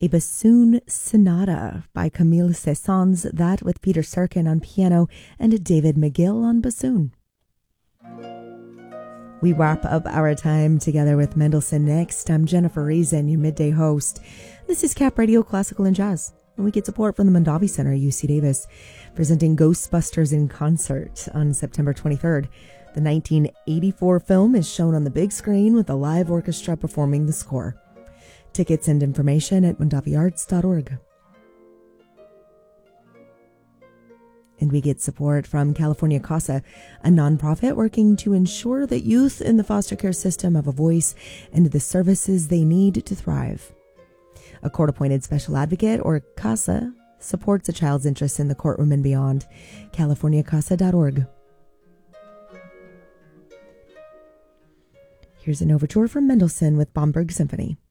a bassoon sonata by Camille Saint-Saëns, that with Peter Serkin on piano and David McGill on bassoon. We wrap up our time together with Mendelssohn next. I'm Jennifer Reason, your midday host. This is Cap Radio Classical and Jazz, and we get support from the Mondavi Center at UC Davis, presenting Ghostbusters in concert on September 23rd. The 1984 film is shown on the big screen with a live orchestra performing the score. Tickets and information at mondaviarts.org. And we get support from California CASA, a nonprofit working to ensure that youth in the foster care system have a voice and the services they need to thrive. A court-appointed special advocate, or CASA, supports a child's interests in the courtroom and beyond. CaliforniaCASA.org. Here's an overture from Mendelssohn with Bomberg Symphony.